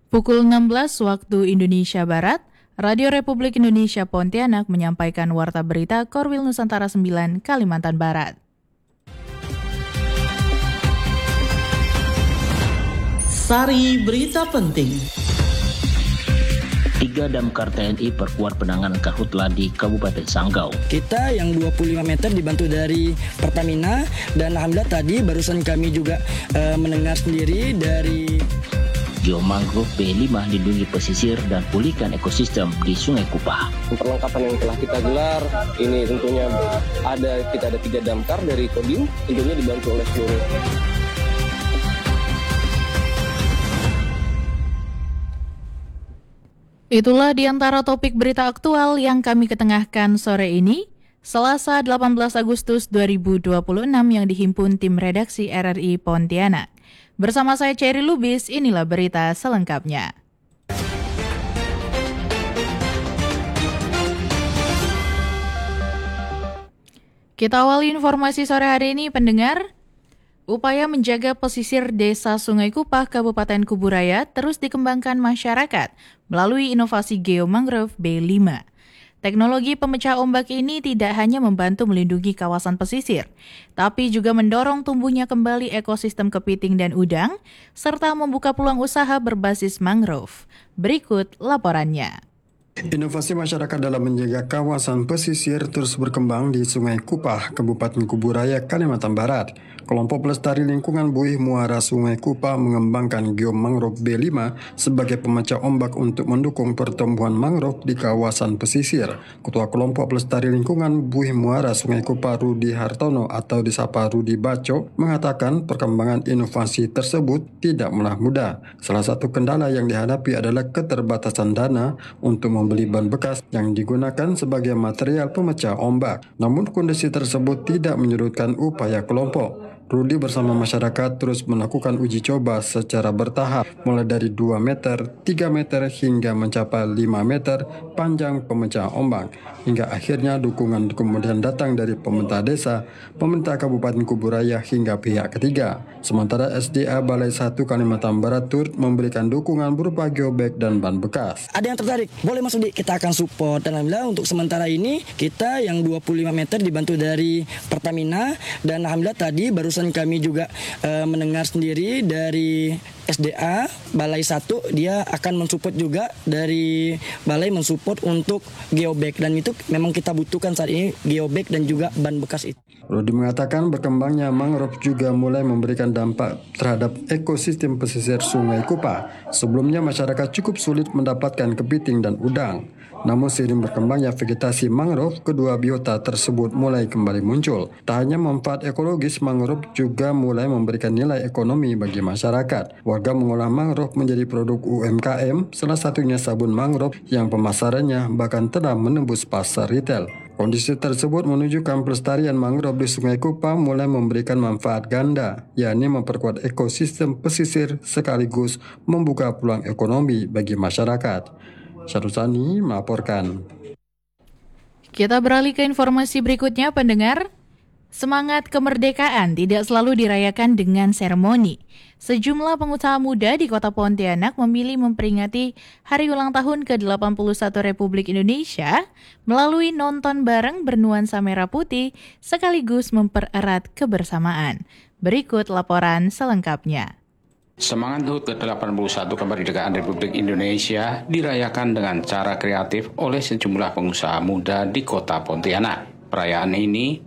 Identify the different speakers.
Speaker 1: Pukul 16 waktu Indonesia Barat, Radio Republik Indonesia Pontianak menyampaikan warta berita Korwil Nusantara 9 Kalimantan Barat.
Speaker 2: Sari berita penting.
Speaker 3: 3 damkar TNI perkuat penanganan karhutla di Kabupaten Sanggau.
Speaker 4: Kita yang 25 meter dibantu dari Pertamina, dan alhamdulillah tadi barusan kami juga mendengar sendiri dari
Speaker 3: Geomangrove B5 lindungi pesisir dan pulihkan ekosistem di Sungai Kupah.
Speaker 5: Perlengkapan yang telah kita gelar ini tentunya kita ada 3 damkar dari Kodim, tentunya dibantu oleh seluruh.
Speaker 1: Itulah di antara topik berita aktual yang kami ketengahkan sore ini, Selasa 18 Agustus 2026 yang dihimpun tim redaksi RRI Pontianak. Bersama saya Cherry Lubis, inilah berita selengkapnya. Kita awali informasi sore hari ini, pendengar. Upaya menjaga pesisir desa Sungai Kupah, Kabupaten Kuburaya terus dikembangkan masyarakat melalui inovasi Geomangrove B5. Teknologi pemecah ombak ini tidak hanya membantu melindungi kawasan pesisir, tapi juga mendorong tumbuhnya kembali ekosistem kepiting dan udang, serta membuka peluang usaha berbasis mangrove. Berikut laporannya.
Speaker 6: Inovasi masyarakat dalam menjaga kawasan pesisir terus berkembang di Sungai Kupah, Kabupaten Kuburaya, Kalimantan Barat. Kelompok pelestari lingkungan Buih Muara Sungai Kupah mengembangkan Geomangrove B5 sebagai pemecah ombak untuk mendukung pertumbuhan mangrove di kawasan pesisir. Ketua Kelompok Pelestari Lingkungan Buih Muara Sungai Kupah Rudi Hartono atau disapa Rudi Baco mengatakan perkembangan inovasi tersebut tidak mudah. Salah satu kendala yang dihadapi adalah keterbatasan dana untuk membeli ban bekas yang digunakan sebagai material pemecah ombak. Namun kondisi tersebut tidak menyurutkan upaya kelompok. Rudi bersama masyarakat terus melakukan uji coba secara bertahap, mulai dari 2 meter, 3 meter hingga mencapai 5 meter panjang pemecah ombak. Hingga akhirnya dukungan kemudian datang dari pemerintah desa, pemerintah Kabupaten Kuburaya hingga pihak ketiga. Sementara SDA Balai 1 Kalimantan Barat turut memberikan dukungan berupa geobag dan ban bekas.
Speaker 4: Ada yang tertarik, boleh masuk kita akan support. Dan alhamdulillah untuk sementara ini kita yang 25 meter dibantu dari Pertamina, dan alhamdulillah tadi barusan kami juga mendengar sendiri dari SDA Balai 1, dia akan mensupport juga dari Balai mensupport untuk geobag, dan itu memang kita butuhkan saat ini, geobag dan juga ban bekas itu.
Speaker 6: Rudi mengatakan berkembangnya mangrove juga mulai memberikan dampak terhadap ekosistem pesisir Sungai Kupah. Sebelumnya masyarakat cukup sulit mendapatkan kepiting dan udang. Namun seiring berkembangnya vegetasi mangrove, kedua biota tersebut mulai kembali muncul. Tak hanya manfaat ekologis, mangrove juga mulai memberikan nilai ekonomi bagi masyarakat. Warga mengolah mangrove menjadi produk UMKM, salah satunya sabun mangrove yang pemasarannya bahkan telah menembus pasar retail. Kondisi tersebut menunjukkan pelestarian mangrove di Sungai Kupah mulai memberikan manfaat ganda, yakni memperkuat ekosistem pesisir sekaligus membuka peluang ekonomi bagi masyarakat. Syarusani melaporkan.
Speaker 1: Kita beralih ke informasi berikutnya, pendengar. Semangat kemerdekaan tidak selalu dirayakan dengan seremoni. Sejumlah pengusaha muda di Kota Pontianak memilih memperingati Hari Ulang Tahun ke-81 Republik Indonesia melalui nonton bareng bernuansa merah putih sekaligus mempererat kebersamaan. Berikut laporan selengkapnya.
Speaker 7: Semangat HUT ke-81 kemerdekaan Republik Indonesia dirayakan dengan cara kreatif oleh sejumlah pengusaha muda di Kota Pontianak. Perayaan ini